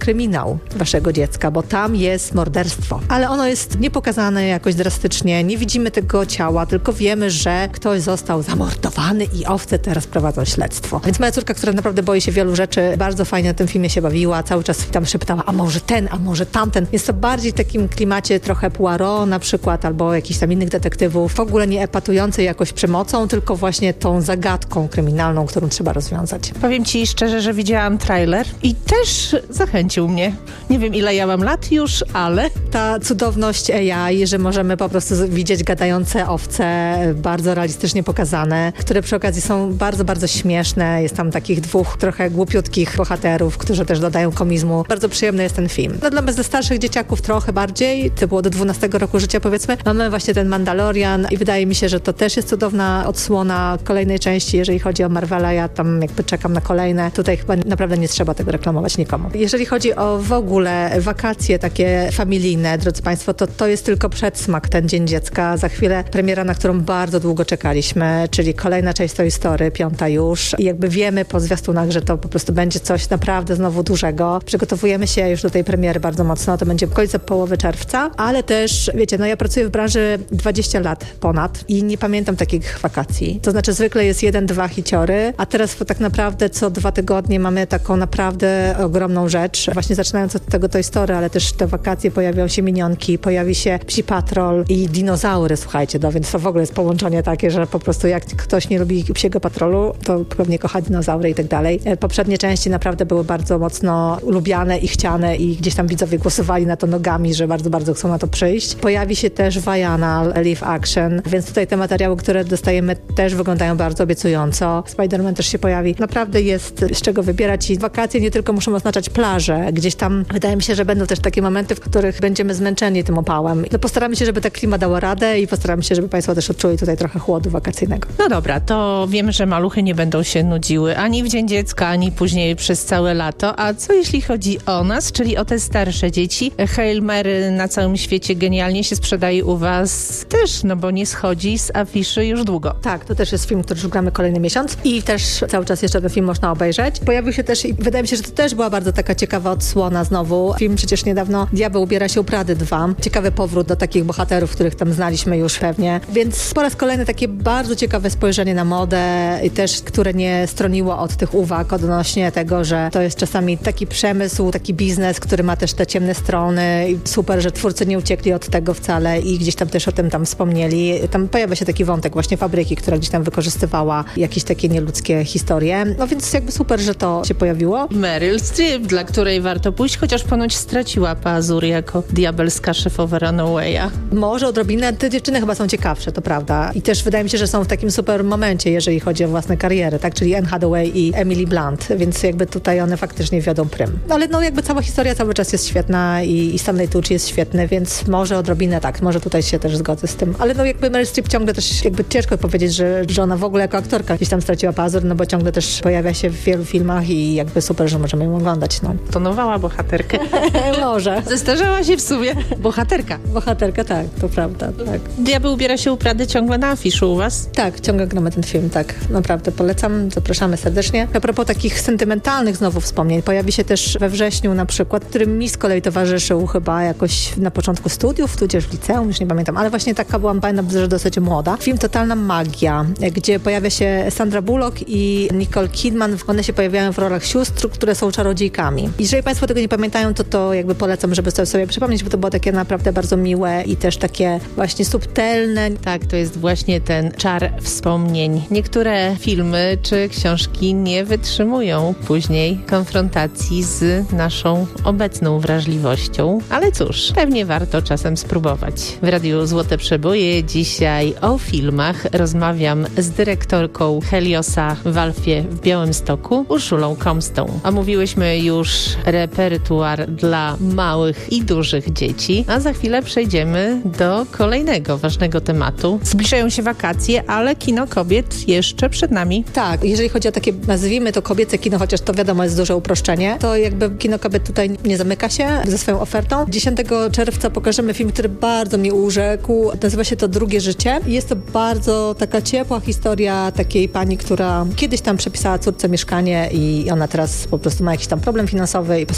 kryminał waszego dziecka, bo tam jest morderstwo. Ale ono jest niepokazane jakoś drastycznie, nie widzimy tego ciała, tylko wiemy, że ktoś został zamordowany i owce teraz prowadzą śledztwo. Więc moja córka, która naprawdę boi się wielu rzeczy, bardzo fajnie na tym filmie się bawiła, cały czas tam szeptała, a może ten, a może tamten. Jest to bardziej w takim klimacie trochę Poirot na przykład, albo jakichś tam innych detektywów, w ogóle nie epatującej jakoś przemocą, tylko właśnie tą zagadką kryminalną, którą trzeba rozwiązać. Powiem ci szczerze, że widziałam trailer i też zachęcił mnie. Nie wiem, ile ja mam lat już, ale... Ta cudowność AI, że możemy po prostu widzieć gadające owce, bardzo realistycznie pokazane, które przy okazji są bardzo, bardzo śmieszne. Jest tam takich dwóch trochę głupiutkich bohaterów, którzy też dodają komizmu. Bardzo przyjemny jest ten film. No dla starszych dzieciaków trochę bardziej, to było do 12 roku życia powiedzmy. Mamy właśnie ten Mandalorian i wydaje mi się, że to też jest cudowna odsłona kolejnej części, jeżeli chodzi o Marvela. Ja tam jakby czekam na kolejne. Tutaj chyba naprawdę nie trzeba tego reklamować nikomu. Jeżeli chodzi o w ogóle wakacje takie familijne, drodzy Państwo, to jest tylko przedsmak, ten Dzień Dziecka. Za chwilę premiera, na którą bardzo długo czekaliśmy, czyli kolejna część Toy Story, 5. już. I jakby wiemy po zwiastunach, że to po prostu będzie coś naprawdę znowu dużego. Przygotowujemy się już do tej premiery bardzo mocno. To będzie w okolicy połowy czerwca, ale też, wiecie, no ja pracuję w branży 20 lat ponad i nie pamiętam takich wakacji. To znaczy zwykle jest 1-2 hiciory, a teraz tak naprawdę co 2 tygodnie mamy taką naprawdę ogromną rzecz. Właśnie zaczynając od tego Toy Story, ale też te wakacje pojawią się minionki, pojawi się Psi Patrol i dinozaury, słuchajcie, no więc to w ogóle jest połączenie takie, że po prostu jak ktoś nie lubi Psiego Patrolu, to pewnie kocha dinozaury i tak dalej. Poprzednie części naprawdę były bardzo mocno lubiane i chciane i gdzieś tam widzowie głosowali na to nogami, że bardzo, bardzo chcą na to przyjść. Pojawi się też Vaiana Live Action, więc tutaj te materiały, które dostajemy, też wyglądają bardzo obiecująco. Spider-Man też się pojawi. Naprawdę jest z czego wybierać i wakacje nie tylko muszą oznaczać plażę. Gdzieś tam wydaje mi się, że będą też takie momenty, w których będziemy zmęczeni tym opałem. No postaramy się, żeby ta klima dała radę i postaramy się, żeby Państwo też odczuli tutaj trochę chłodu wakacyjnego. No dobra, to wiemy, że maluchy nie będą się nudziły ani w Dzień Dziecka, ani później przez całe lato. A co jeśli chodzi o nas, czyli o te starsze dzieci? Hail Mary na całym świecie genialnie się sprzedaje u was też, no bo nie schodzi z afiszy już długo. Tak, to też jest film, który już gramy kolejny miesiąc i też cały czas jeszcze ten film można obejrzeć. Pojawił się też i wydaje mi się, że to też była bardzo taka ciekawa odsłona znowu. Film przecież niedawno Diabeł ubiera się u Prady 2. Ciekawy powrót do takich bohaterów, których tam znaliśmy już pewnie. Więc po raz kolejny takie bardzo ciekawe spojrzenie na modę i też, które nie stroniło od tych uwag odnośnie tego, że to jest czasami taki przemysł, taki biznes, który ma też te ciemne strony i super, że twórcy nie uciekli od tego wcale i gdzieś tam też o tym tam wspomnieli. Tam pojawia się taki wątek właśnie fabryki, która gdzieś tam wykorzystywała jakieś takie nieludzkie historie. No więc jakby super, że to się pojawiło. Meryl Streep, dla której warto pójść, chociaż ponoć straciła pazur jako diabelska szefowa Runawaya. Może odrobinę. Te dziewczyny chyba są ciekawsze, to prawda. I też wydaje mi się, że są w takim super momencie, jeżeli chodzi o własne kariery, tak? Czyli Anne Hathaway i Emily Blunt, więc jakby tutaj one faktycznie wiodą prym. Ale no jakby cała historia cały czas jest świetna i Stanley Tucci jest świetny, więc może odrobinę tak, może tutaj się też zgodzę z tym. Ale no jakby Meryl Streep ciągle też jakby ciężko powiedzieć, że ona w ogóle jako aktorka gdzieś tam straciła pazur, no bo ciągle też pojawia się w wielu filmach i jakby super, że możemy ją oglądać, no. Tonowała bohaterkę. Może. Zestarzała się w sumie. Bohaterka. Bohaterka, tak, to prawda, tak. Diabeł ubiera się u Prady ciągle na afiszu u was? Tak, ciągle gramy ten film, tak. Naprawdę polecam, zapraszamy serdecznie. A propos takich sentymentalnych znowu wspomnień, pojawi się też we wrześniu na przykład, który mi z kolei towarzyszył chyba jakoś na początku studiów, tudzież w liceum, już nie pamiętam, ale właśnie taka byłam, pamiętam, że dosyć młoda. Film Totalna Magia, gdzie pojawia się Sandra Bullock i Nicole Kidman. One się pojawiają w rolach sióstr, które są czarodziejkami. Jeżeli Państwo tego nie pamiętają, to jakby polecam, żeby sobie przypomnieć, bo to było takie naprawdę bardzo miłe i też takie właśnie subtelne. Tak, to jest właśnie ten czar wspomnień. Niektóre filmy czy książki nie wytrzymują później konfrontacji z naszą obecną wrażliwością, ale cóż, pewnie warto czasem spróbować. W Radiu Złote Przeboje dzisiaj o filmach rozmawiam z dyrektorką Heliosa w Alfie w Białymstoku, Urszulą Comstone. Omówiłyśmy już repertuar dla małych i dużych dzieci, a za chwilę przejdziemy do kolejnego ważnego tematu. Zbliżają się wakacje, ale kino kobiet jeszcze przed nami. Tak, jeżeli chodzi o takie, nazwijmy to kobiece kino, chociaż to wiadomo jest duże uproszczenie, to jakby kino kobiet tutaj nie zamyka się ze swoją ofertą. 10 czerwca pokażemy film, który bardzo mnie urzekł. Nazywa się to Drugie życie. Jest to bardzo taka ciepła historia takiej pani, która kiedyś tam przepisała córce mieszkanie i ona teraz po prostu ma jakiś tam problem finansowy i postanowiła ją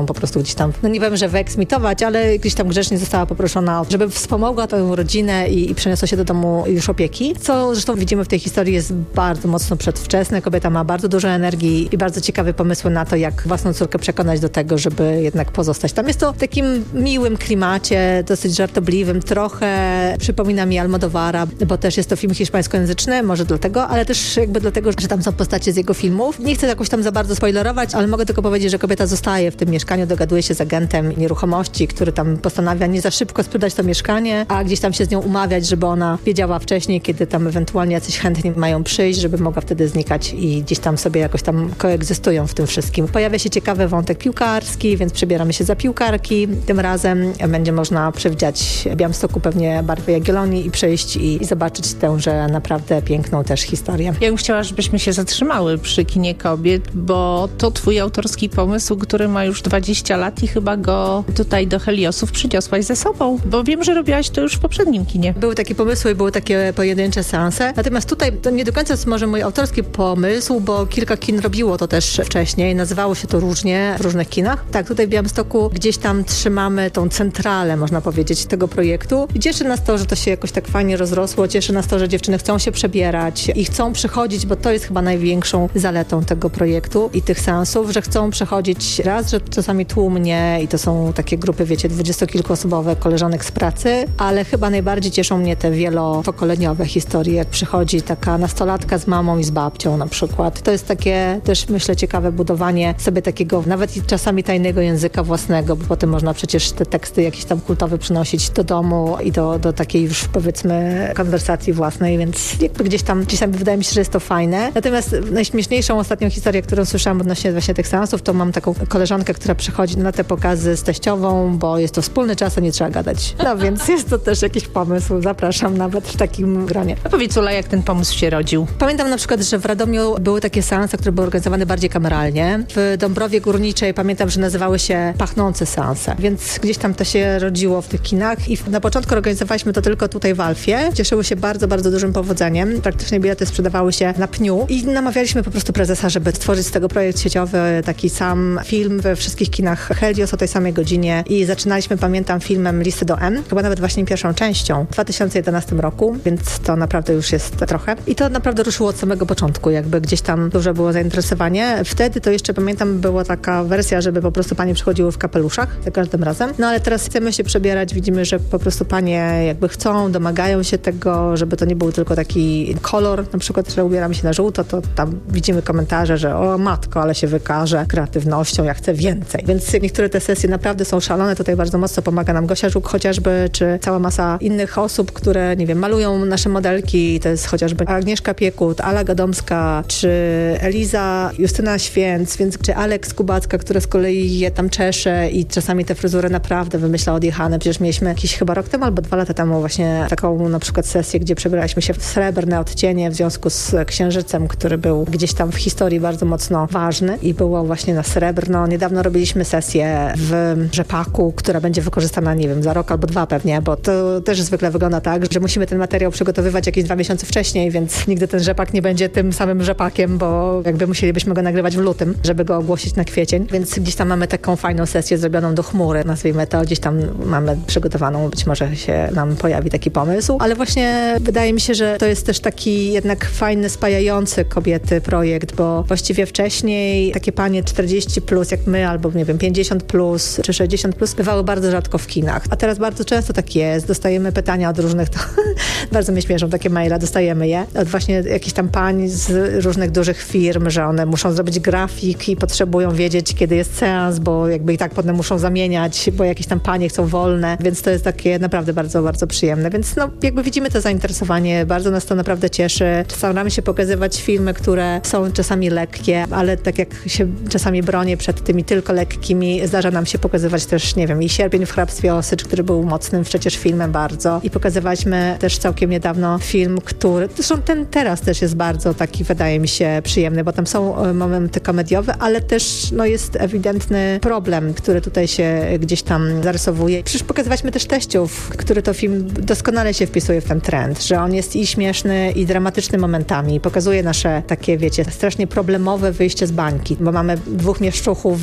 ją po prostu gdzieś tam, no nie wiem, że wyeksmitować, ale gdzieś tam grzecznie została poproszona, żeby wspomogła tę rodzinę i przeniosła się do domu już opieki, co zresztą widzimy w tej historii jest bardzo mocno przedwczesne. Kobieta ma bardzo dużo energii i bardzo ciekawe pomysły na to, jak własną córkę przekonać do tego, żeby jednak pozostać tam. Jest to w takim miłym klimacie, dosyć żartobliwym, trochę przypomina mi Almodóvara, bo też jest to film hiszpańskojęzyczny, może dlatego, ale też jakby dlatego, że tam są postacie z jego filmów. Nie chcę jakoś tam za bardzo spoilerować, ale mogę tylko powiedzieć, że kobieta zostaje w tym mieszkaniu, dogaduje się z agentem nieruchomości, który tam postanawia nie za szybko sprzedać to mieszkanie, a gdzieś tam się z nią umawiać, żeby ona wiedziała wcześniej, kiedy tam ewentualnie jacyś chętni mają przyjść, żeby mogła wtedy znikać i gdzieś tam sobie jakoś tam koegzystują w tym wszystkim. Pojawia się ciekawy wątek piłkarski, więc przebieramy się za piłkarki. Tym razem będzie można przewidzieć w Białymstoku pewnie barwy Jagiellonii i przyjść i zobaczyć tęże naprawdę piękną też historię. Ja bym chciała, żebyśmy się zatrzymały przy kinie kobiet, bo to twój autorski pomysł, który ma już 20 lat i chyba go tutaj do Heliosów przyniosłaś ze sobą, bo wiem, że robiłaś to już w poprzednim kinie. Były takie pomysły i były takie pojedyncze seanse. Natomiast tutaj to nie do końca jest może mój autorski pomysł, bo kilka kin robiło to też wcześniej. Nazywało się to różnie w różnych kinach. Tak, tutaj w Białymstoku gdzieś tam trzymamy tą centralę, można powiedzieć, tego projektu. I cieszy nas to, że to się jakoś tak fajnie rozrosło. Cieszy nas to, że dziewczyny chcą się przebierać i chcą przychodzić, bo to jest chyba największą zaletą tego projektu i tych seansów, że chcą przechodzić raz, że czasami tłumnie i to są takie grupy, wiecie, 20-kilkuosobowe koleżanek z pracy, ale chyba najbardziej cieszą mnie te wielopokoleniowe historie, jak przychodzi taka nastolatka z mamą i z babcią na przykład. To jest takie też, myślę, ciekawe budowanie sobie takiego nawet i czasami tajnego języka własnego, bo potem można przecież te teksty jakieś tam kultowe przynosić do domu i do takiej już, powiedzmy, konwersacji własnej, więc jakby gdzieś tam wydaje mi się, że jest to fajne. Natomiast najśmieszniejszą ostatnią historię, którą słyszałam odnośnie właśnie tych seansów, to mam taką koleżankę, która przychodzi na te pokazy z teściową, bo jest to wspólny czas, a nie trzeba gadać. No więc jest to też jakiś pomysł. Zapraszam nawet w takim gronie. A powiedz, Ula, jak ten pomysł się rodził? Pamiętam na przykład, że w Radomiu były takie seanse, które były organizowane bardziej kameralnie. W Dąbrowie Górniczej pamiętam, że nazywały się pachnące seanse, więc gdzieś tam to się rodziło w tych kinach i na początku organizowaliśmy to tylko tutaj w Alfie. Cieszyły się bardzo, bardzo dużym powodzeniem. Praktycznie bilety sprzedawały się na pniu i namawialiśmy po prostu prezesa, żeby stworzyć z tego projekt sieciowy, taki sam film we wszystkich kinach Helios o tej samej godzinie i zaczynaliśmy, pamiętam, filmem Listy do M, chyba nawet właśnie pierwszą częścią w 2011 roku, więc to naprawdę już jest trochę. I to naprawdę ruszyło od samego początku, jakby gdzieś tam duże było zainteresowanie. Wtedy to jeszcze pamiętam, była taka wersja, żeby po prostu panie przychodziły w kapeluszach za każdym razem. No ale teraz chcemy się przebierać, widzimy, że po prostu panie jakby chcą, domagają się tego, żeby to nie był tylko taki kolor, na przykład, że ubieramy się na żółto, to tam widzimy komentarze, że o matko, ale się wykaże kreatywnością, ja chcę więcej. Więc niektóre te sesje naprawdę są szalone. Tutaj bardzo mocno pomaga nam Gosia Żuk chociażby, czy cała masa innych osób, które, nie wiem, malują nasze modelki. To jest chociażby Agnieszka Piekut, Ala Gadomska, czy Eliza, Justyna Święc, więc czy Aleks Kubacka, która z kolei je tam czesze i czasami te fryzury naprawdę wymyśla odjechane. Przecież mieliśmy jakiś chyba rok temu albo 2 lata temu właśnie taką na przykład sesję, gdzie przebraliśmy się w srebrne odcienie w związku z księżycem, który był gdzieś tam w historii bardzo mocno ważny i było właśnie na srebrno. Niedawno robiliśmy sesję w rzepaku, która będzie wykorzystana, nie wiem, za rok albo 2 pewnie, bo to też zwykle wygląda tak, że musimy ten materiał przygotowywać jakieś 2 miesiące wcześniej, więc nigdy ten rzepak nie będzie tym samym rzepakiem, bo jakby musielibyśmy go nagrywać w lutym, żeby go ogłosić na kwiecień, więc gdzieś tam mamy taką fajną sesję zrobioną do chmury, nazwijmy to, gdzieś tam mamy przygotowaną, być może się nam pojawi taki pomysł, ale właśnie wydaje mi się, że to jest też taki jednak fajny, spajający kobiety projekt, bo właściwie wcześniej takie panie 40+, jak my, albo nie wiem, 50+, czy 60+, bywały bardzo rzadko w kinach, a teraz bardzo często tak jest, dostajemy pytania od różnych, to bardzo mnie śmieszą takie maile, dostajemy je, od właśnie jakichś tam pań z różnych dużych firm, że one muszą zrobić grafik i potrzebują wiedzieć, kiedy jest seans, bo jakby i tak potem muszą zamieniać, bo jakieś tam panie chcą wolne, więc to jest takie naprawdę bardzo, bardzo przyjemne, więc no jakby widzimy to zainteresowanie, bardzo nas to naprawdę cieszy. Staramy się pokazywać filmy, które są czasami lekkie, ale tak jak się czasami bronię przed tymi tylko lekkimi, zdarza nam się pokazywać też, nie wiem, i Sierpień w hrabstwie Osycz, który był mocnym przecież filmem bardzo i pokazywaliśmy też całkiem niedawno film, który, zresztą ten teraz też jest bardzo taki, wydaje mi się, przyjemny, bo tam są momenty komediowe, ale też no, jest ewidentny problem, który tutaj się gdzieś tam zarysowuje. Przecież pokazywaliśmy też Teściów, który to film doskonale się wpisuje w ten trend, że on jest i śmieszny, i dramatyczny momentami. Pokazuje nasze takie, wiecie, strasznie problemowe wyjście z bańki, bo mamy 2 mieszczuchów versus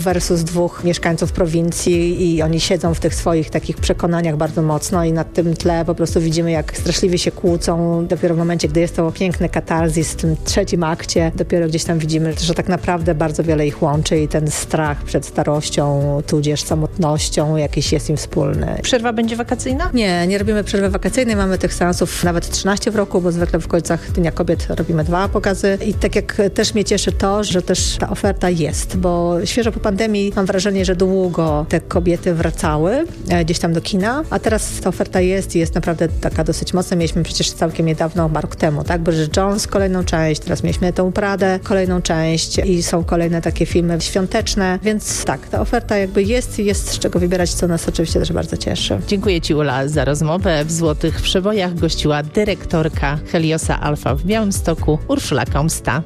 dwóch mieszkańców prowincji i oni siedzą w tych swoich takich przekonaniach bardzo mocno i na tym tle po prostu widzimy, jak straszliwie się kłócą. Dopiero w momencie, gdy jest to piękny katarzis w tym trzecim akcie, dopiero gdzieś tam widzimy, że tak naprawdę bardzo wiele ich łączy i ten strach przed starością, tudzież samotnością jakiś jest im wspólny. Przerwa będzie wakacyjna? Nie robimy przerwy wakacyjnej, mamy tych seansów nawet 13 w roku, bo zwykle w końcach Dnia Kobiet robimy 2 pokazy i tak jak też mnie cieszy to, że też ta oferta jest, bo świeżo po pandemii mam wrażenie, że długo te kobiety wracały gdzieś tam do kina, a teraz ta oferta jest i jest naprawdę taka dosyć mocna. Mieliśmy przecież całkiem niedawno, rok temu, tak? Bridget Jones, kolejną część, teraz mieliśmy tą Pradę, kolejną część i są kolejne takie filmy świąteczne, więc tak, ta oferta jakby jest z czego wybierać, co nas oczywiście też bardzo cieszy. Dziękuję Ci, Ula, za rozmowę. W Złotych Przebojach gościła dyrektorka Heliosa Alfa w Białymstoku, Urszula Komsta.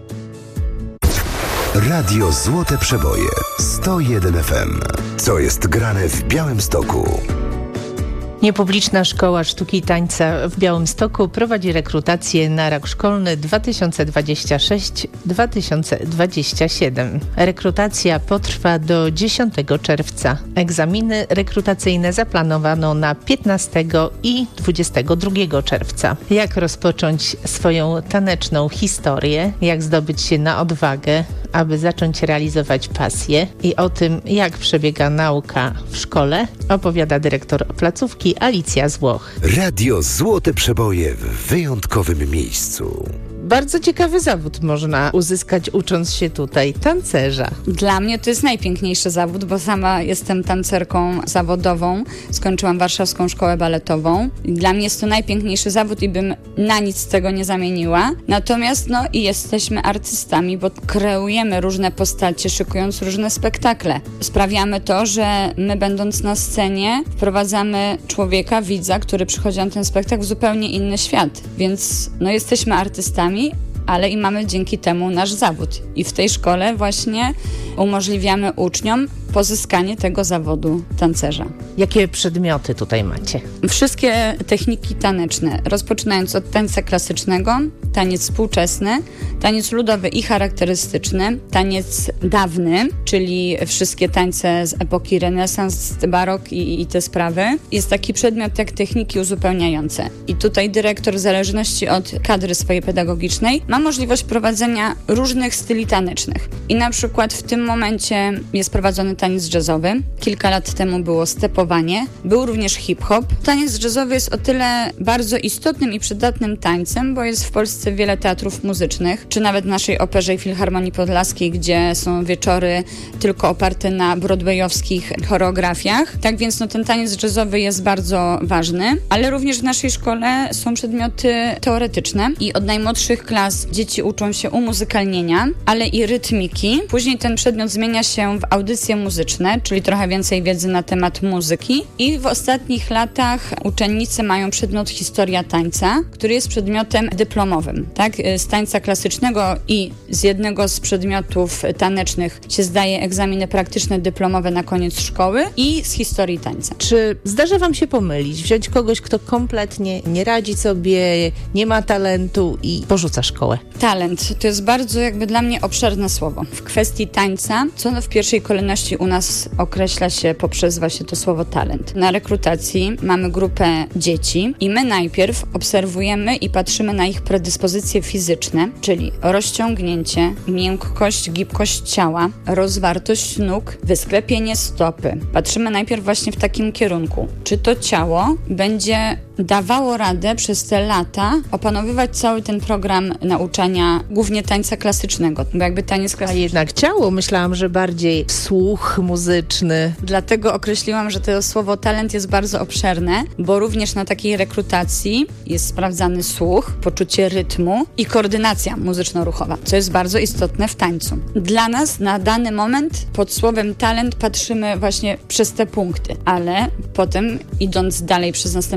Radio Złote Przeboje 101 FM. Co jest grane w Białymstoku? Niepubliczna Szkoła Sztuki i Tańca w Białymstoku prowadzi rekrutację na rok szkolny 2026-2027. Rekrutacja potrwa do 10 czerwca. Egzaminy rekrutacyjne zaplanowano na 15 i 22 czerwca. Jak rozpocząć swoją taneczną historię, jak zdobyć się na odwagę, aby zacząć realizować pasję i o tym, jak przebiega nauka w szkole, opowiada dyrektor placówki Alicja Złoch. Radio Złote Przeboje w wyjątkowym miejscu. Bardzo ciekawy zawód można uzyskać ucząc się tutaj, tancerza. Dla mnie to jest najpiękniejszy zawód, bo sama jestem tancerką zawodową. Skończyłam Warszawską Szkołę Baletową. Dla mnie jest to najpiękniejszy zawód i bym na nic z tego nie zamieniła. Natomiast i jesteśmy artystami, bo kreujemy różne postacie, szykując różne spektakle. Sprawiamy to, że my będąc na scenie wprowadzamy człowieka, widza, który przychodzi na ten spektakl w zupełnie inny świat. Więc jesteśmy artystami, ale i mamy dzięki temu nasz zawód. I w tej szkole właśnie umożliwiamy uczniom pozyskanie tego zawodu tancerza. Jakie przedmioty tutaj macie? Wszystkie techniki taneczne, rozpoczynając od tańca klasycznego, taniec współczesny, taniec ludowy i charakterystyczny, taniec dawny, czyli wszystkie tańce z epoki renesans, barok i te sprawy. Jest taki przedmiot jak techniki uzupełniające. I tutaj dyrektor w zależności od kadry swojej pedagogicznej ma możliwość prowadzenia różnych styli tanecznych. I na przykład w tym momencie jest prowadzony taniec jazzowy. Kilka lat temu było stepowanie. Był również hip-hop. Taniec jazzowy jest o tyle bardzo istotnym i przydatnym tańcem, bo jest w Polsce wiele teatrów muzycznych, czy nawet w naszej Operze i Filharmonii Podlaskiej, gdzie są wieczory tylko oparte na broadwayowskich choreografiach. Tak więc ten taniec jazzowy jest bardzo ważny, ale również w naszej szkole są przedmioty teoretyczne i od najmłodszych klas dzieci uczą się umuzykalnienia, ale i rytmiki. Później ten przedmiot zmienia się w audycje muzyczne, czyli trochę więcej wiedzy na temat muzyki. I w ostatnich latach uczennice mają przedmiot historia tańca, który jest przedmiotem dyplomowym. Tak? Z tańca klasycznego i z jednego z przedmiotów tanecznych się zdaje egzaminy praktyczne dyplomowe na koniec szkoły i z historii tańca. Czy zdarza Wam się pomylić, wziąć kogoś, kto kompletnie nie radzi sobie, nie ma talentu i porzuca szkołę? Talent to jest bardzo dla mnie obszerne słowo. W kwestii tańca, co w pierwszej kolejności u nas określa się poprzez właśnie to słowo talent. Na rekrutacji mamy grupę dzieci i my najpierw obserwujemy i patrzymy na ich predyspozycje fizyczne, czyli rozciągnięcie, miękkość, gibkość ciała, rozwartość nóg, wysklepienie stopy. Patrzymy najpierw właśnie w takim kierunku. Czy to ciało będzie dawało radę przez te lata opanowywać cały ten program nauczania, głównie tańca klasycznego, bo taniec klasyczny. A jednak ciało, myślałam, że bardziej słuch muzyczny. Dlatego określiłam, że to słowo talent jest bardzo obszerne, bo również na takiej rekrutacji jest sprawdzany słuch, poczucie rytmu i koordynacja muzyczno-ruchowa, co jest bardzo istotne w tańcu. Dla nas na dany moment pod słowem talent patrzymy właśnie przez te punkty, ale potem idąc dalej przez następne lata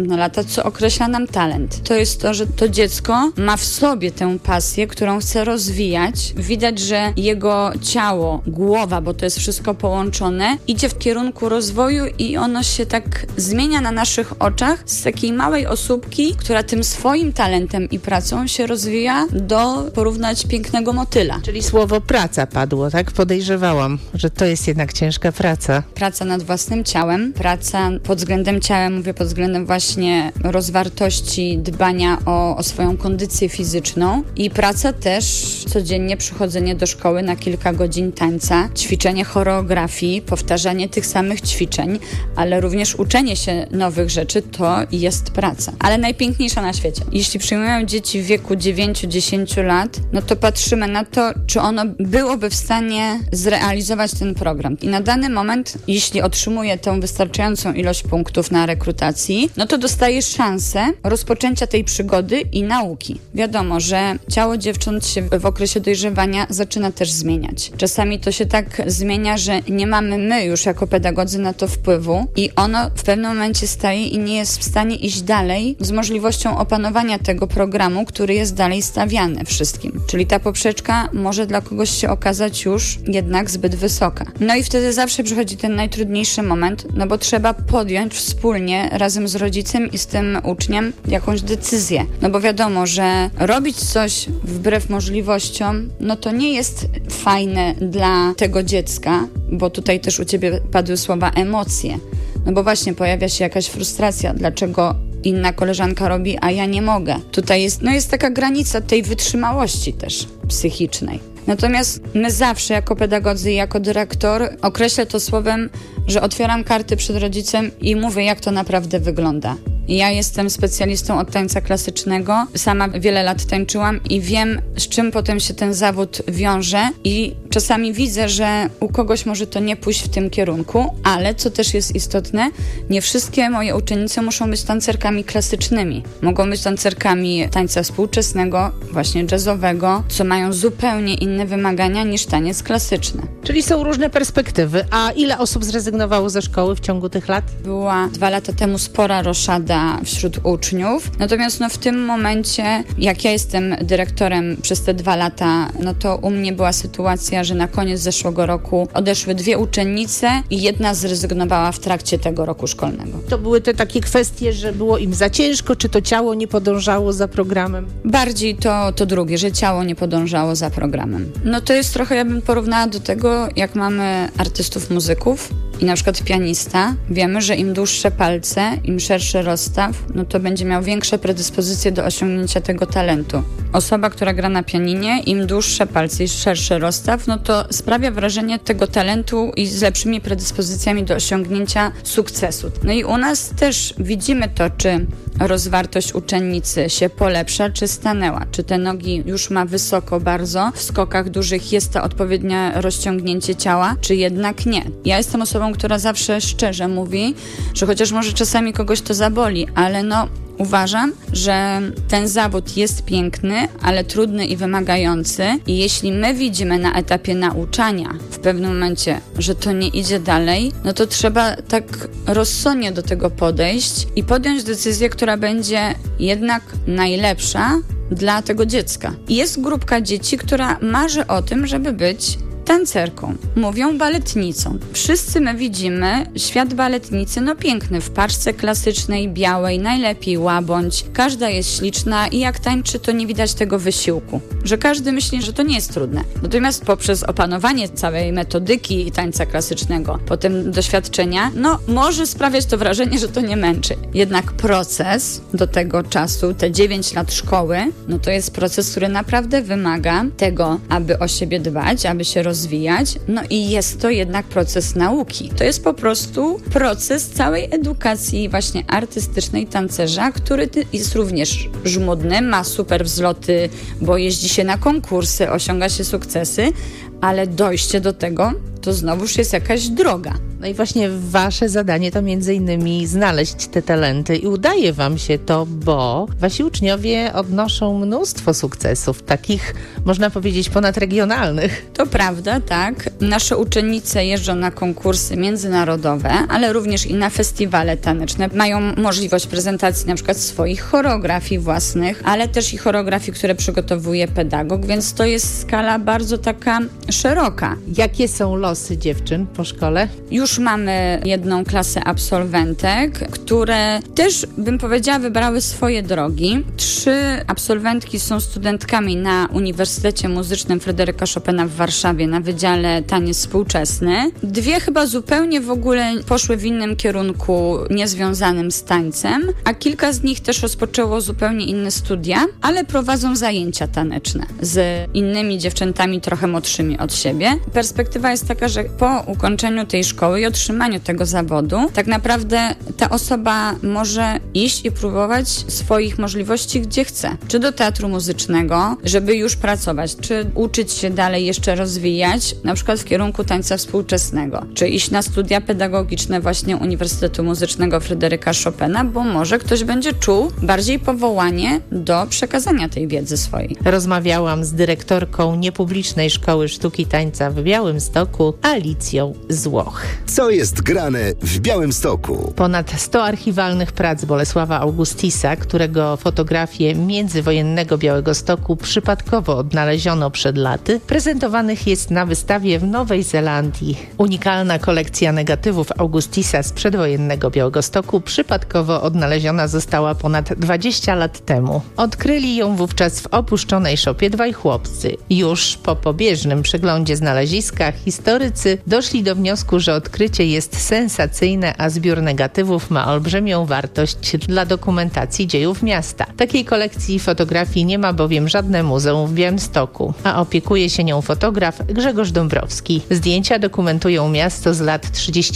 co określa nam talent. To jest to, że to dziecko ma w sobie tę pasję, którą chce rozwijać. Widać, że jego ciało, głowa, bo to jest wszystko połączone, idzie w kierunku rozwoju i ono się tak zmienia na naszych oczach z takiej małej osóbki, która tym swoim talentem i pracą się rozwija do porównać pięknego motyla. Czyli słowo praca padło, tak? Podejrzewałam, że to jest jednak ciężka praca. Praca nad własnym ciałem, praca pod względem ciała, mówię pod względem właśnie rozwartości, dbania o swoją kondycję fizyczną i praca też codziennie przychodzenie do szkoły na kilka godzin tańca, ćwiczenie choreografii, powtarzanie tych samych ćwiczeń, ale również uczenie się nowych rzeczy to jest praca. Ale najpiękniejsza na świecie. Jeśli przyjmujemy dzieci w wieku 9-10 lat, no to patrzymy na to, czy ono byłoby w stanie zrealizować ten program. I na dany moment, jeśli otrzymuje tą wystarczającą ilość punktów na rekrutacji, no to dostaje szansę rozpoczęcia tej przygody i nauki. Wiadomo, że ciało dziewcząt się w okresie dojrzewania zaczyna też zmieniać. Czasami to się tak zmienia, że nie mamy my już jako pedagodzy na to wpływu i ono w pewnym momencie staje i nie jest w stanie iść dalej z możliwością opanowania tego programu, który jest dalej stawiany wszystkim. Czyli ta poprzeczka może dla kogoś się okazać już jednak zbyt wysoka. No i wtedy zawsze przychodzi ten najtrudniejszy moment, no bo trzeba podjąć wspólnie razem z rodzicem i z tym uczniem jakąś decyzję. No bo wiadomo, że robić coś wbrew możliwościom, no to nie jest fajne dla tego dziecka, bo tutaj też u ciebie padły słowa emocje. No bo właśnie pojawia się jakaś frustracja, dlaczego inna koleżanka robi, a ja nie mogę. Tutaj jest taka granica tej wytrzymałości też psychicznej. Natomiast my zawsze jako pedagodzy i jako dyrektor określę to słowem, że otwieram karty przed rodzicem i mówię, jak to naprawdę wygląda. Ja jestem specjalistą od tańca klasycznego, sama wiele lat tańczyłam i wiem, z czym potem się ten zawód wiąże i czasami widzę, że u kogoś może to nie pójść w tym kierunku, ale co też jest istotne, nie wszystkie moje uczennice muszą być tancerkami klasycznymi. Mogą być tancerkami tańca współczesnego, właśnie jazzowego, co mają zupełnie inne wymagania niż taniec klasyczny. Czyli są różne perspektywy. A ile osób zrezygnowało ze szkoły w ciągu tych lat? Była 2 lata temu spora roszada wśród uczniów. Natomiast w tym momencie, jak ja jestem dyrektorem przez te 2 lata, no to u mnie była sytuacja, że na koniec zeszłego roku odeszły 2 uczennice i 1 zrezygnowała w trakcie tego roku szkolnego. To były te takie kwestie, że było im za ciężko, czy to ciało nie podążało za programem? Bardziej to drugie, że ciało nie podążało za programem. No to jest trochę, ja bym porównała do tego, jak mamy artystów muzyków i na przykład pianista. Wiemy, że im dłuższe palce, im szerszy rozstaw, no to będzie miał większe predyspozycje do osiągnięcia tego talentu. Osoba, która gra na pianinie, im dłuższe palce i szerszy rozstaw, no to sprawia wrażenie tego talentu i z lepszymi predyspozycjami do osiągnięcia sukcesu. No i u nas też widzimy to, czy rozwartość uczennicy się polepsza, czy stanęła, czy te nogi już ma wysoko bardzo, w skokach dużych jest to odpowiednie rozciągnięcie ciała, czy jednak nie. Ja jestem osobą, która zawsze szczerze mówi, że chociaż może czasami kogoś to zaboli, ale uważam, że ten zawód jest piękny, ale trudny i wymagający i jeśli my widzimy na etapie nauczania w pewnym momencie, że to nie idzie dalej, no to trzeba tak rozsądnie do tego podejść i podjąć decyzję, która będzie jednak najlepsza dla tego dziecka. I jest grupka dzieci, która marzy o tym, żeby być tancerką. Mówią baletnicą. Wszyscy my widzimy świat baletnicy, piękny, w paczce klasycznej, białej, najlepiej łabądź. Każda jest śliczna i jak tańczy, to nie widać tego wysiłku. Że każdy myśli, że to nie jest trudne. Natomiast poprzez opanowanie całej metodyki tańca klasycznego, potem doświadczenia, może sprawiać to wrażenie, że to nie męczy. Jednak proces do tego czasu, te 9 lat szkoły, to jest proces, który naprawdę wymaga tego, aby o siebie dbać, aby się rozwijać, i jest to jednak proces nauki. To jest po prostu proces całej edukacji właśnie artystycznej tancerza, który jest również żmudny, ma super wzloty, bo jeździ się na konkursy, osiąga się sukcesy, ale dojście do tego to znowuż jest jakaś droga. No i właśnie wasze zadanie to między innymi znaleźć te talenty i udaje wam się to, bo wasi uczniowie odnoszą mnóstwo sukcesów, takich można powiedzieć ponadregionalnych. To prawda, tak. Nasze uczennice jeżdżą na konkursy międzynarodowe, ale również i na festiwale taneczne. Mają możliwość prezentacji na przykład swoich choreografii własnych, ale też i choreografii, które przygotowuje pedagog, więc to jest skala bardzo taka szeroka. Jakie są losy dziewczyn po szkole? Już mamy jedną klasę absolwentek, które też, bym powiedziała, wybrały swoje drogi. 3 absolwentki są studentkami na Uniwersytecie Muzycznym Fryderyka Chopina w Warszawie na Wydziale Taniec Współczesny. 2 chyba zupełnie w ogóle poszły w innym kierunku, niezwiązanym z tańcem, a kilka z nich też rozpoczęło zupełnie inne studia, ale prowadzą zajęcia taneczne z innymi dziewczętami trochę młodszymi od siebie. Perspektywa jest taka, że po ukończeniu tej szkoły i otrzymaniu tego zawodu, tak naprawdę ta osoba może iść i próbować swoich możliwości gdzie chce. Czy do teatru muzycznego, żeby już pracować, czy uczyć się dalej, jeszcze rozwijać, na przykład w kierunku tańca współczesnego, czy iść na studia pedagogiczne właśnie Uniwersytetu Muzycznego Fryderyka Chopina, bo może ktoś będzie czuł bardziej powołanie do przekazania tej wiedzy swojej. Rozmawiałam z dyrektorką niepublicznej Szkoły Sztuki Tańca w Białymstoku, Alicją Złoch. Co jest grane w Białymstoku? Ponad 100 archiwalnych prac Bolesława Augustisa, którego fotografię międzywojennego Białegostoku przypadkowo odnaleziono przed laty, prezentowanych jest na wystawie w Nowej Zelandii. Unikalna kolekcja negatywów Augustisa z przedwojennego Białegostoku przypadkowo odnaleziona została ponad 20 lat temu. Odkryli ją wówczas w opuszczonej szopie 2 chłopcy. Już po pobieżnym przeglądzie znaleziska historycy doszli do wniosku, że odkrycie jest sensacyjne, a zbiór negatywów ma olbrzymią wartość dla dokumentacji dziejów miasta. Takiej kolekcji fotografii nie ma bowiem żadne muzeum w Białymstoku, a opiekuje się nią fotograf Grzegorz Dąbrowski. Zdjęcia dokumentują miasto z lat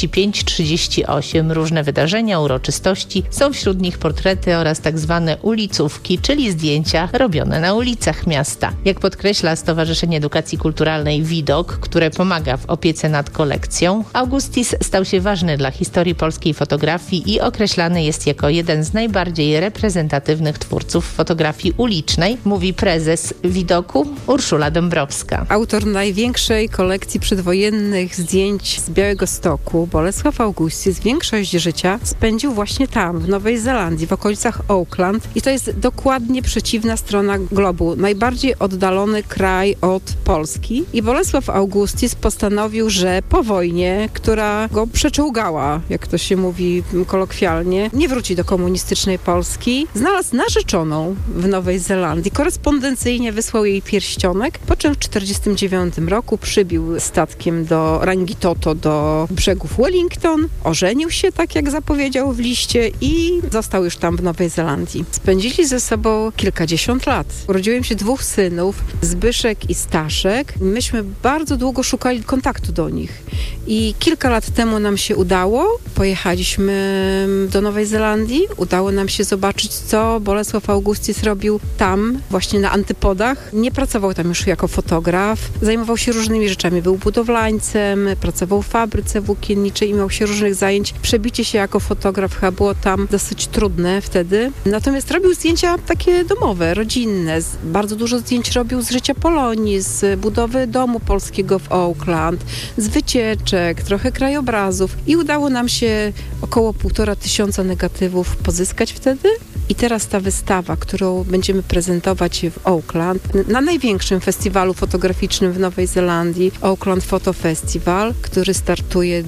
35-38, różne wydarzenia, uroczystości, są wśród nich portrety oraz tak zwane ulicówki, czyli zdjęcia robione na ulicach miasta. Jak podkreśla Stowarzyszenie Edukacji Kulturalnej Widok, które pomaga w opiece nad kolekcją, Augustis stał się ważny dla historii polskiej fotografii i określany jest jako jeden z najbardziej reprezentatywnych twórców fotografii ulicznej, mówi prezes Widoku Urszula Dąbrowska. Autor największej kolekcji przedwojennych zdjęć z Białegostoku, Bolesław Augustis, większość życia spędził właśnie tam, w Nowej Zelandii, w okolicach Auckland, i to jest dokładnie przeciwna strona globu, najbardziej oddalony kraj od Polski. I Bolesław Augustis postanowił, że po wojnie, która go przeczołgała, jak to się mówi kolokwialnie, nie wróci do komunistycznej Polski, znalazł narzeczoną w Nowej Zelandii. Korespondencyjnie wysłał jej pierścionek, po czym w 1949 roku przybił statkiem do Rangitoto, do brzegów Wellington, ożenił się, tak jak zapowiedział w liście, i został już tam w Nowej Zelandii. Spędzili ze sobą kilkadziesiąt lat. Urodziło im się 2 synów, Zbyszek i Staszek. Myśmy bardzo długo szukali kontaktu do nich i kilka lat temu nam się udało. Pojechaliśmy do Nowej Zelandii. Udało nam się zobaczyć, co Bolesław Augustis robił tam, właśnie na antypodach. Nie pracował tam już jako fotograf. Zajmował się różnymi rzeczami. Był budowlańcem, pracował w fabryce włókienniczej i miał się różnych zajęć. Przebicie się jako fotograf chyba było tam dosyć trudne wtedy. Natomiast robił zdjęcia takie domowe, rodzinne. Bardzo dużo zdjęć robił z życia Polonii, z budowy domu polskiego w Auckland, z wycieczek, trochę krajobrazów i udało nam się około 1500 negatywów pozyskać wtedy. I teraz ta wystawa, którą będziemy prezentować w Auckland, na największym festiwalu fotograficznym w Nowej Zelandii, Auckland Photo Festival, który startuje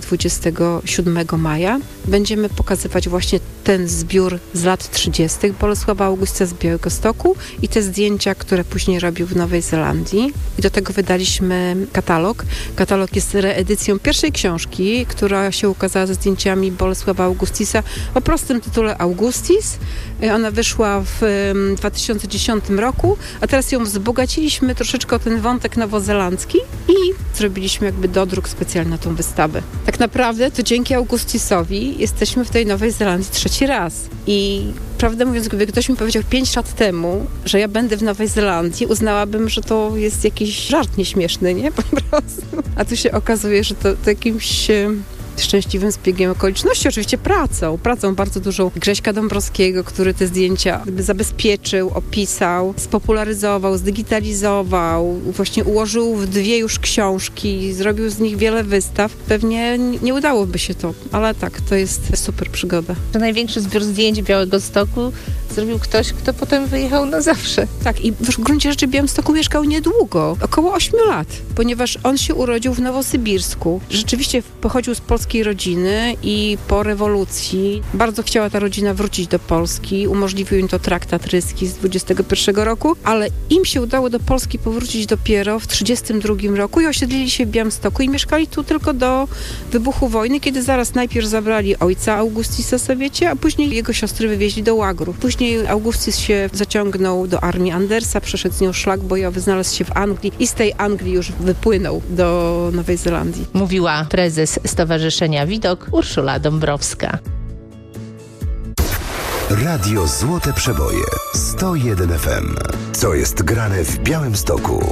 27 maja. Będziemy pokazywać właśnie ten zbiór z lat 30. Bolesława Augusta z Białegostoku i te zdjęcia, które później robił w Nowej Zelandii. I do tego wydaliśmy katalog. Katalog jest reedycją pierwszej książki, która się ukazała ze zdjęciami Bolesława Augustisa o prostym tytule Augustis. Ona wyszła w 2010 roku, a teraz ją wzbogaciliśmy troszeczkę o ten wątek nowozelandzki i zrobiliśmy jakby dodruk specjalny na tą wystawę. Tak naprawdę to dzięki Augustisowi jesteśmy w tej Nowej Zelandii 3. raz. I prawdę mówiąc, gdyby ktoś mi powiedział 5 lat temu, że ja będę w Nowej Zelandii, uznałabym, że to jest jakiś żart nieśmieszny, nie? Po prostu. A tu się okazuje, że to jakimś szczęśliwym zbiegiem okoliczności, oczywiście pracą bardzo dużą Grześka Dąbrowskiego, który te zdjęcia zabezpieczył, opisał, spopularyzował, zdigitalizował, właśnie ułożył w 2 już książki, zrobił z nich wiele wystaw. Pewnie nie udałoby się to, ale tak, to jest super przygoda. To największy zbiór zdjęć Białegostoku zrobił ktoś, kto potem wyjechał na zawsze. Tak, i w gruncie rzeczy w Białymstoku mieszkał niedługo, około 8 lat, ponieważ on się urodził w Nowosybirsku. Rzeczywiście pochodził z polskiej rodziny i po rewolucji bardzo chciała ta rodzina wrócić do Polski. Umożliwił im to traktat ryski z 21 roku, ale im się udało do Polski powrócić dopiero w 32 roku i osiedlili się w Białymstoku i mieszkali tu tylko do wybuchu wojny, kiedy zaraz najpierw zabrali ojca Augustisa Sowiecie, a później jego siostry wywieźli do łagrów. Później Augustis się zaciągnął do armii Andersa, przeszedł z nią szlak bojowy, znalazł się w Anglii i z tej Anglii już wypłynął do Nowej Zelandii. Mówiła prezes Stowarzyszenia Widok Urszula Dąbrowska. Radio Złote Przeboje 101 FM. Co jest grane w Białymstoku?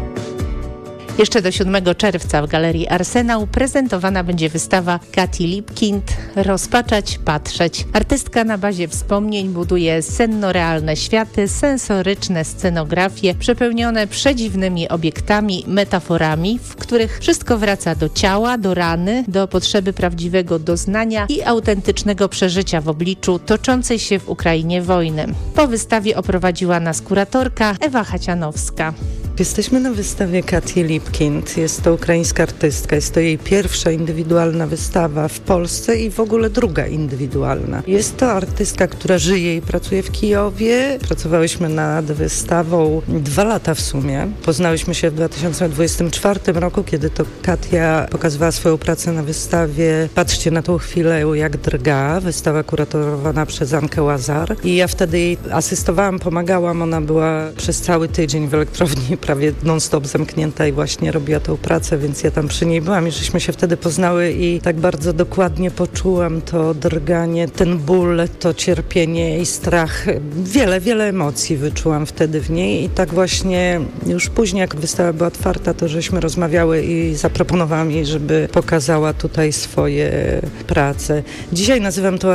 Jeszcze do 7 czerwca w Galerii Arsenał prezentowana będzie wystawa Kati Lipkind Rozpaczać, patrzeć. Artystka na bazie wspomnień buduje senno-realne światy, sensoryczne scenografie przepełnione przedziwnymi obiektami, metaforami, w których wszystko wraca do ciała, do rany, do potrzeby prawdziwego doznania i autentycznego przeżycia w obliczu toczącej się w Ukrainie wojny. Po wystawie oprowadziła nas kuratorka Ewa Hacianowska. Jesteśmy na wystawie Kati Lipkind. Jest to ukraińska artystka. Jest to jej pierwsza indywidualna wystawa w Polsce i w ogóle druga indywidualna. Jest to artystka, która żyje i pracuje w Kijowie. Pracowałyśmy nad wystawą 2 lata w sumie. Poznałyśmy się w 2024 roku, kiedy to Katia pokazywała swoją pracę na wystawie Patrzcie na tą chwilę, jak drga. Wystawa kuratorowana przez Ankę Łazar. I ja wtedy jej asystowałam, pomagałam. Ona była przez cały tydzień w elektrowni prawie non-stop zamknięta i właśnie robiła tą pracę, więc ja tam przy niej byłam i żeśmy się wtedy poznały i tak bardzo dokładnie poczułam to drganie, ten ból, to cierpienie i strach. Wiele emocji wyczułam wtedy w niej i tak właśnie już później, jak wystawa była otwarta, to żeśmy rozmawiały i zaproponowałam jej, żeby pokazała tutaj swoje prace. Dzisiaj nazywam tą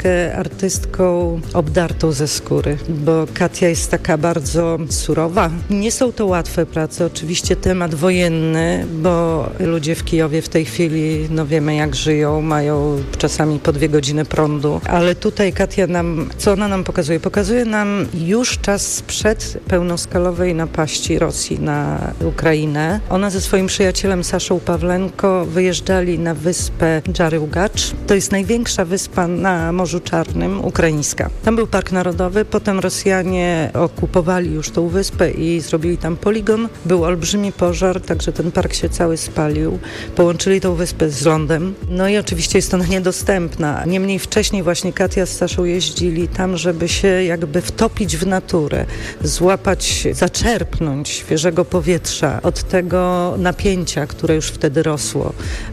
artystką obdartą ze skóry, bo Katia jest taka bardzo surowa. Nie są to łatwe prace, oczywiście temat wojenny, bo ludzie w Kijowie w tej chwili, wiemy jak żyją, mają czasami po 2 godziny prądu, ale tutaj Katia co ona nam pokazuje? Pokazuje nam już czas sprzed pełnoskalowej napaści Rosji na Ukrainę. Ona ze swoim przyjacielem Saszą Pawlenko wyjeżdżali na wyspę Dżaryłgacz. To jest największa wyspa na Morzu Czarnym, ukraińska. Tam był park narodowy, potem Rosjanie okupowali już tą wyspę i zrobili tam poligon. Był olbrzymi pożar, także ten park się cały spalił. Połączyli tą wyspę z lądem. No i oczywiście jest ona niedostępna. Niemniej wcześniej właśnie Katia z Saszą jeździli tam, żeby się jakby wtopić w naturę, złapać, zaczerpnąć świeżego powietrza od tego napięcia, które już wtedy rosło.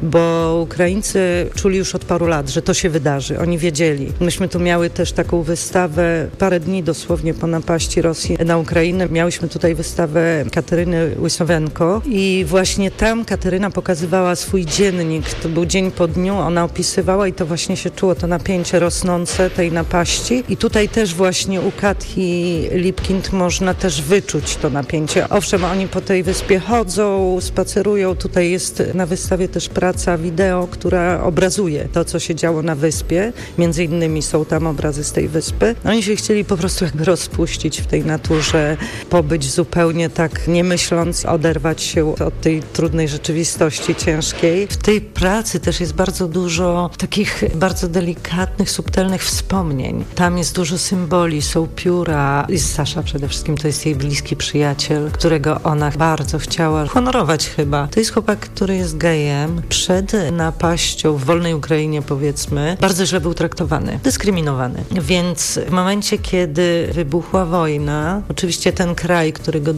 Bo Ukraińcy czuli już od paru lat, że to się wydarzy. Oni wiedzieli. Myśmy tu miały też taką wystawę, parę dni dosłownie po napaści Rosji na Ukrainę. Miałyśmy tutaj wystawę Kateryny Łysowenko i właśnie tam Kateryna pokazywała swój dziennik. To był dzień po dniu, ona opisywała i to właśnie się czuło to napięcie rosnące tej napaści. I tutaj też właśnie u Kati Lipkind można też wyczuć to napięcie. Owszem, oni po tej wyspie chodzą, spacerują. Tutaj jest na wystawie też praca wideo, która obrazuje to, co się działo na wyspie. Między innymi są tam obrazy z tej wyspy. Oni się chcieli po prostu jakby rozpuścić w tej naturze, pobyć zupełnie tak nie myśląc, oderwać się od tej trudnej rzeczywistości ciężkiej. W tej pracy też jest bardzo dużo takich bardzo delikatnych, subtelnych wspomnień. Tam jest dużo symboli, są pióra. Jest Sasza przede wszystkim, to jest jej bliski przyjaciel, którego ona bardzo chciała honorować chyba. To jest chłopak, który jest gejem. Przed napaścią w wolnej Ukrainie, powiedzmy, bardzo źle był traktowany, dyskryminowany. Więc w momencie, kiedy wybuchła wojna, oczywiście ten kraj, który go dyskryminował,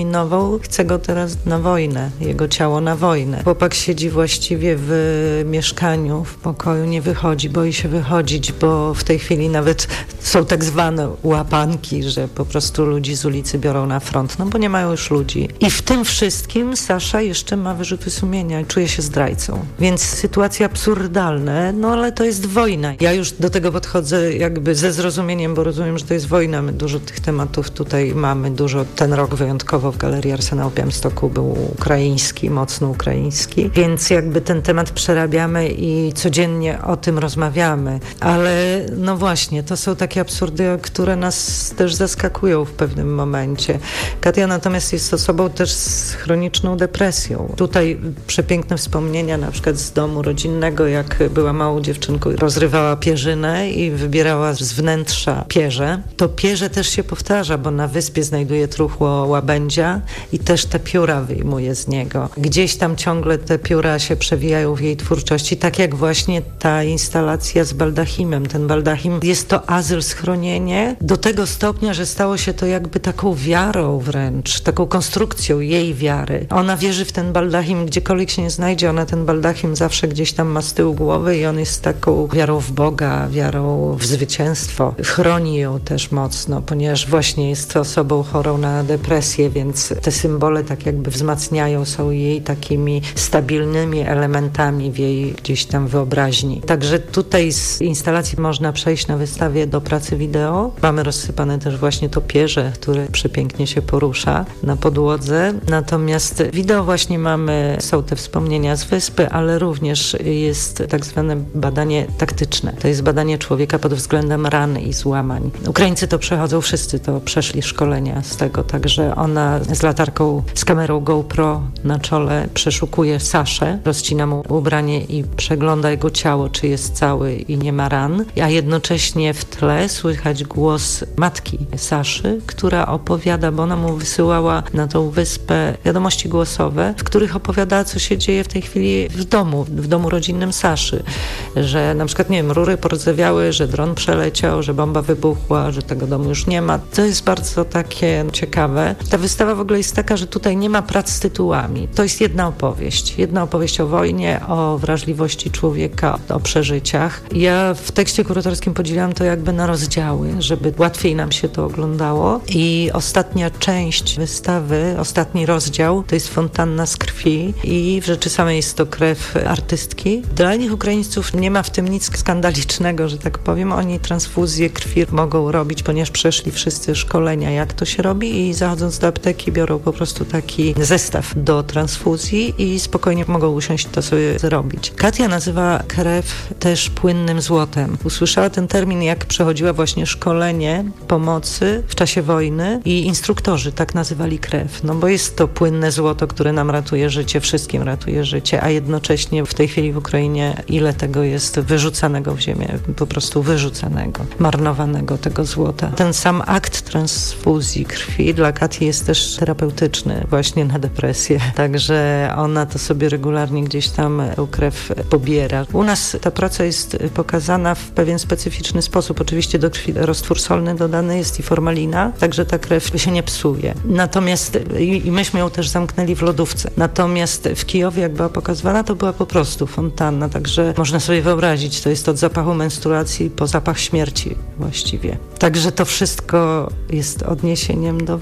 zrezygnował, chce go teraz na wojnę, jego ciało na wojnę. Chłopak siedzi właściwie w mieszkaniu, w pokoju, nie wychodzi, boi się wychodzić, bo w tej chwili nawet są tak zwane łapanki, że po prostu ludzi z ulicy biorą na front, no bo nie mają już ludzi. I w tym wszystkim Sasza jeszcze ma wyrzuty sumienia i czuje się zdrajcą. Więc sytuacje absurdalne, no ale to jest wojna. Ja już do tego podchodzę jakby ze zrozumieniem, bo rozumiem, że to jest wojna. My dużo tych tematów tutaj mamy, dużo. Ten rok wyjątkowo w Galerii Arsenał w Białymstoku był ukraiński, mocno ukraiński, więc jakby ten temat przerabiamy i codziennie o tym rozmawiamy. Ale no właśnie, to są takie absurdy, które nas też zaskakują w pewnym momencie. Katia natomiast jest osobą też z chroniczną depresją. Tutaj przepiękne wspomnienia na przykład z domu rodzinnego, jak była małą dziewczynką, rozrywała pierzynę i wybierała z wnętrza pierze. To pierze też się powtarza, bo na wyspie znajduje truchło łabędzia i też te pióra wyjmuje z niego. Gdzieś tam ciągle te pióra się przewijają w jej twórczości, tak jak właśnie ta instalacja z baldachimem. Ten baldachim jest to azyl, schronienie do tego stopnia, że stało się to jakby taką wiarą wręcz, taką konstrukcją jej wiary. Ona wierzy w ten baldachim, gdziekolwiek się nie znajdzie, ona ten baldachim zawsze gdzieś tam ma z tyłu głowy i on jest taką wiarą w Boga, wiarą w zwycięstwo. Chroni ją też mocno, ponieważ właśnie jest osobą chorą na depresję, więc te symbole tak jakby wzmacniają, są jej takimi stabilnymi elementami w jej gdzieś tam wyobraźni. Także tutaj z instalacji można przejść na wystawie do pracy wideo. Mamy rozsypane też właśnie to pierze, które przepięknie się porusza na podłodze. Natomiast wideo właśnie są te wspomnienia z wyspy, ale również jest tak zwane badanie taktyczne. To jest badanie człowieka pod względem ran i złamań. Ukraińcy to przechodzą, wszyscy to przeszli szkolenia z tego, także ona z latarką, z kamerą GoPro na czole przeszukuje Saszę, rozcina mu ubranie i przegląda jego ciało, czy jest cały i nie ma ran, a jednocześnie w tle słychać głos matki Saszy, która opowiada, bo ona mu wysyłała na tą wyspę wiadomości głosowe, w których opowiadała, co się dzieje w tej chwili w domu rodzinnym Saszy, że na przykład, nie wiem, rury porozmawiały, że dron przeleciał, że bomba wybuchła, że tego domu już nie ma. To jest bardzo takie ciekawe. Ta wystawa w ogóle jest taka, że tutaj nie ma prac z tytułami. To jest jedna opowieść o wojnie, o wrażliwości człowieka, o przeżyciach. Ja w tekście kuratorskim podzieliłam to jakby na rozdziały, żeby łatwiej nam się to oglądało i ostatnia część wystawy, ostatni rozdział to jest fontanna z krwi i w rzeczy samej jest to krew artystki. Dla nich Ukraińców nie ma w tym nic skandalicznego, że tak powiem. Oni transfuzję krwi mogą robić, ponieważ przeszli wszyscy szkolenia, jak to się robi i zachodząc do apteki biorą po prostu taki zestaw do transfuzji i spokojnie mogą usiąść to sobie zrobić. Katia nazywa krew też płynnym złotem. Usłyszała ten termin, jak przechodziła właśnie szkolenie pomocy w czasie wojny i instruktorzy tak nazywali krew, no bo jest to płynne złoto, które nam ratuje życie, wszystkim ratuje życie, a jednocześnie w tej chwili w Ukrainie ile tego jest wyrzucanego w ziemię, po prostu wyrzucanego, marnowanego tego złota. Ten sam akt transfuzji krwi dla Katii jest też terapeutyczny właśnie na depresję, także ona to sobie regularnie gdzieś tam tą krew pobiera. U nas ta praca jest pokazana w pewien specyficzny sposób. Oczywiście do krwi roztwór solny dodany jest i formalina, także ta krew się nie psuje. Natomiast i myśmy ją też zamknęli w lodówce. Natomiast w Kijowie, jak była pokazywana, to była po prostu fontanna, także można sobie wyobrazić, to jest od zapachu menstruacji po zapach śmierci właściwie. Także to wszystko jest odniesieniem do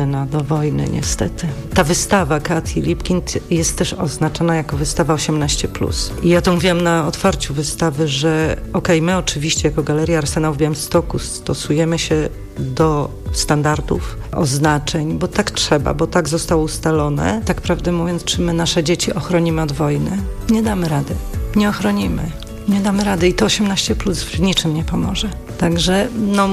wojny niestety. Ta wystawa Katii Lipkind jest też oznaczona jako wystawa 18+. I ja to mówiłam na otwarciu wystawy, że my oczywiście jako Galeria Arsenał w Białymstoku stosujemy się do standardów, oznaczeń, bo tak trzeba, bo tak zostało ustalone. Tak prawdę mówiąc, czy my nasze dzieci ochronimy od wojny? Nie damy rady. Nie ochronimy. Nie damy rady i to 18+ w niczym nie pomoże. Także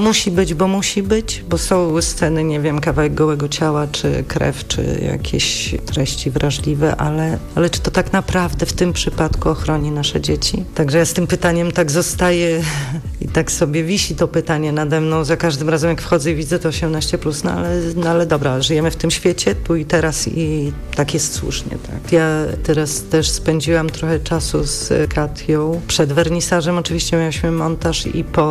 musi być, bo są sceny, nie wiem, kawałek gołego ciała, czy krew, czy jakieś treści wrażliwe, ale czy to tak naprawdę w tym przypadku ochroni nasze dzieci? Także ja z tym pytaniem tak zostaję i tak sobie wisi to pytanie nade mną za każdym razem, jak wchodzę i widzę to 18+, ale dobra, żyjemy w tym świecie, tu i teraz i tak jest słusznie, tak. Ja teraz też spędziłam trochę czasu z Katią. Przed wernisażem oczywiście mieliśmy montaż i po parę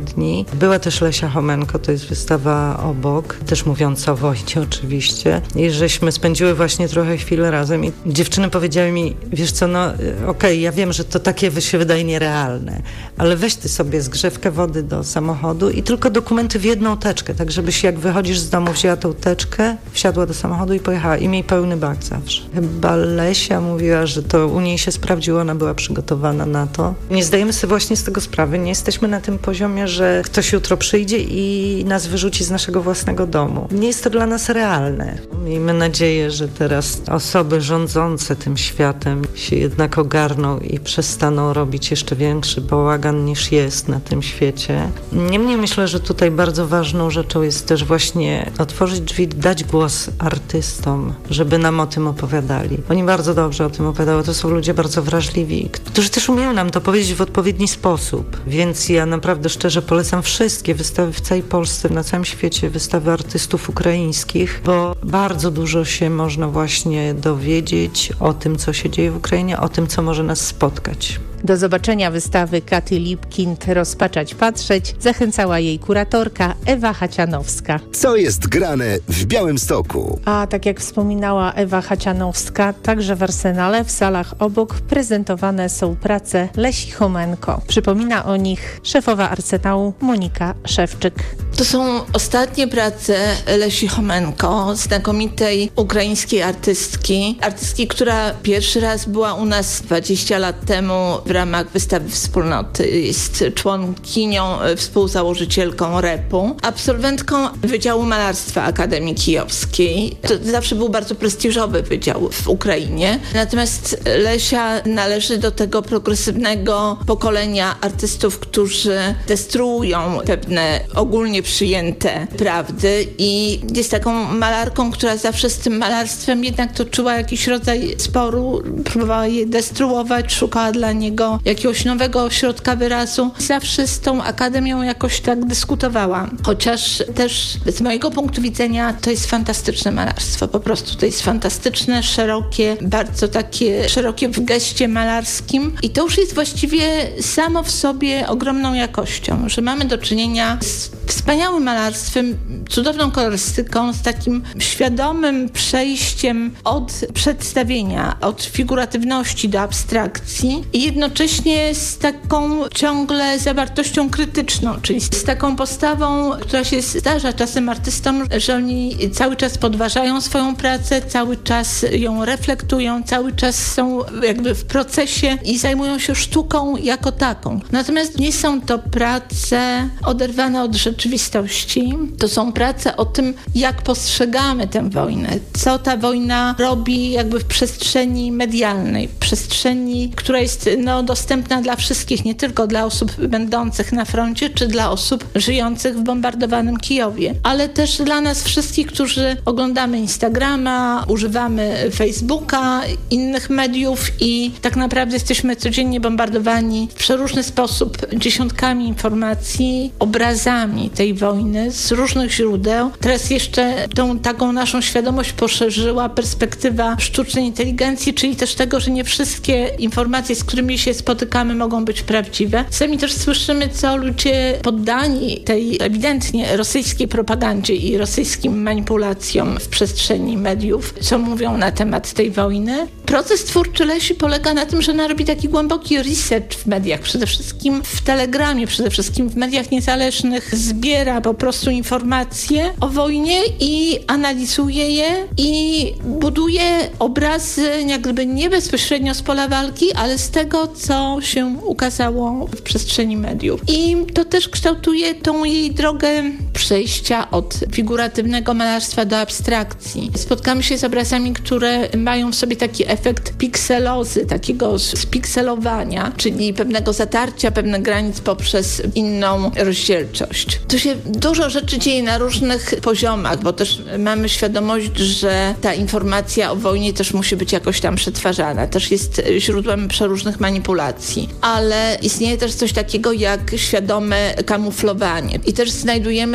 dni. Była też Lesia Chomenko, to jest wystawa obok, też mówiąca o wojnie oczywiście. I żeśmy spędziły właśnie trochę chwil razem i dziewczyny powiedziały mi, wiesz co, okej, ja wiem, że to takie się wydaje nierealne, ale weź ty sobie zgrzewkę wody do samochodu i tylko dokumenty w jedną teczkę, tak żebyś jak wychodzisz z domu, wzięła tą teczkę, wsiadła do samochodu i pojechała i miej pełny bak zawsze. Chyba Lesia mówiła, że to u niej się sprawdziło, ona była przygotowana na to. Nie zdajemy sobie właśnie z tego sprawy, nie jesteśmy na tym poziomie, że ktoś jutro przyjdzie i nas wyrzuci z naszego własnego domu. Nie jest to dla nas realne. Miejmy nadzieję, że teraz osoby rządzące tym światem się jednak ogarną i przestaną robić jeszcze większy bałagan niż jest na tym świecie. Niemniej myślę, że tutaj bardzo ważną rzeczą jest też właśnie otworzyć drzwi, dać głos artystom, żeby nam o tym opowiadali. Oni bardzo dobrze o tym opowiadały. To są ludzie bardzo wrażliwi, którzy też umieją nam to powiedzieć w odpowiedni sposób. Więc ja naprawdę szczerze polecam wszystkie wystawy w całej Polsce, na całym świecie, wystawy artystów ukraińskich, bo bardzo dużo się można właśnie dowiedzieć o tym, co się dzieje w Ukrainie, o tym, co może nas spotkać. Do zobaczenia wystawy Katy Lipkind Rozpaczać Patrzeć zachęcała jej kuratorka Ewa Hacianowska. Co jest grane w Białymstoku? A tak jak wspominała Ewa Hacianowska, także w Arsenale, w salach obok prezentowane są prace Lesi Chomenko. Przypomina o nich szefowa Arsenału Monika Szewczyk. To są ostatnie prace Lesi Chomenko, znakomitej ukraińskiej artystki, która pierwszy raz była u nas 20 lat temu w ramach wystawy Wspólnoty. Jest członkinią, współzałożycielką REP-u, absolwentką Wydziału Malarstwa Akademii Kijowskiej. To zawsze był bardzo prestiżowy wydział w Ukrainie. Natomiast Lesia należy do tego progresywnego pokolenia artystów, którzy destruują pewne ogólnie przyjęte prawdy i jest taką malarką, która zawsze z tym malarstwem jednak toczyła jakiś rodzaj sporu, próbowała je destruować, szukała dla niego jakiegoś nowego środka wyrazu. Zawsze z tą akademią jakoś tak dyskutowała. Chociaż też z mojego punktu widzenia to jest fantastyczne malarstwo. Po prostu to jest fantastyczne, szerokie, bardzo takie szerokie w geście malarskim i to już jest właściwie samo w sobie ogromną jakością, że mamy do czynienia z wspaniałym malarstwem, cudowną kolorystyką, z takim świadomym przejściem od przedstawienia, od figuratywności do abstrakcji i jednocześnie z taką ciągle zawartością krytyczną, czyli z taką postawą, która się zdarza czasem artystom, że oni cały czas podważają swoją pracę, cały czas ją reflektują, cały czas są jakby w procesie i zajmują się sztuką jako taką. Natomiast nie są to prace oderwane od rzeczywistości. To są prace o tym, jak postrzegamy tę wojnę, co ta wojna robi jakby w przestrzeni medialnej, w przestrzeni, która jest dostępna dla wszystkich, nie tylko dla osób będących na froncie, czy dla osób żyjących w bombardowanym Kijowie, ale też dla nas wszystkich, którzy oglądamy Instagrama, używamy Facebooka, innych mediów i tak naprawdę jesteśmy codziennie bombardowani w przeróżny sposób dziesiątkami informacji, obrazami tej wojny z różnych źródeł. Teraz jeszcze tą taką naszą świadomość poszerzyła perspektywa sztucznej inteligencji, czyli też tego, że nie wszystkie informacje, z którymi się spotykamy, mogą być prawdziwe. Sami też słyszymy, co ludzie poddani tej ewidentnie rosyjskiej propagandzie i rosyjskim manipulacjom w przestrzeni mediów, co mówią na temat tej wojny. Proces twórczy Lesi polega na tym, że ona robi taki głęboki research w mediach, przede wszystkim w Telegramie, przede wszystkim w mediach niezależnych, zbiera po prostu informacje o wojnie i analizuje je i buduje obrazy jakby nie bezpośrednio z pola walki, ale z tego, co się ukazało w przestrzeni mediów. I to też kształtuje tą jej drogę przejścia od figuratywnego malarstwa do abstrakcji. Spotkamy się z obrazami, które mają w sobie taki efekt pikselozy, takiego spikselowania, czyli pewnego zatarcia pewnych granic poprzez inną rozdzielczość. Tu się dużo rzeczy dzieje na różnych poziomach, bo też mamy świadomość, że ta informacja o wojnie też musi być jakoś tam przetwarzana, też jest źródłem przeróżnych manipulacji, ale istnieje też coś takiego jak świadome kamuflowanie i też znajdujemy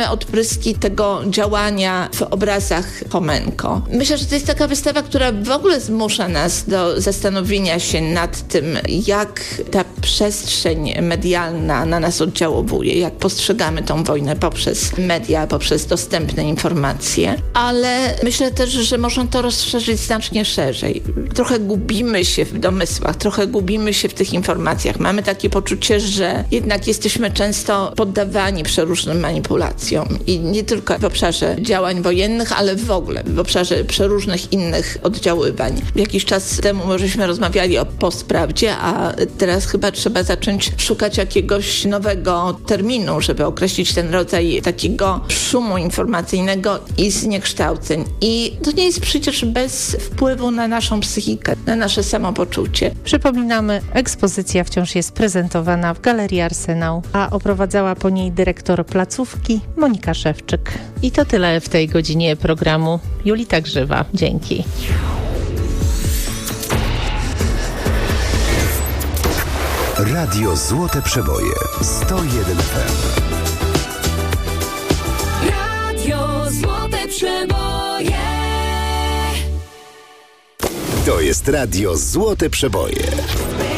kolejne odpryski tego działania w obrazach Homenko. Myślę, że to jest taka wystawa, która w ogóle zmusza nas do zastanowienia się nad tym, jak ta przestrzeń medialna na nas oddziałuje, jak postrzegamy tą wojnę poprzez media, poprzez dostępne informacje, ale myślę też, że można to rozszerzyć znacznie szerzej. Trochę gubimy się w domysłach, trochę gubimy się w tych informacjach. Mamy takie poczucie, że jednak jesteśmy często poddawani przeróżnym manipulacjom i nie tylko w obszarze działań wojennych, ale w ogóle w obszarze przeróżnych innych oddziaływań. Jakiś czas temu możeśmy rozmawiali o postprawdzie, a teraz chyba trzeba zacząć szukać jakiegoś nowego terminu, żeby określić ten rodzaj takiego szumu informacyjnego i zniekształceń. I to nie jest przecież bez wpływu na naszą psychikę, na nasze samopoczucie. Przypominamy, ekspozycja wciąż jest prezentowana w Galerii Arsenał, a oprowadzała po niej dyrektor placówki Monika Szewczyk. I to tyle w tej godzinie programu. Julita Grzywa. Dzięki. Radio Złote Przeboje 101 FM. Radio Złote Przeboje. To jest Radio Złote Przeboje.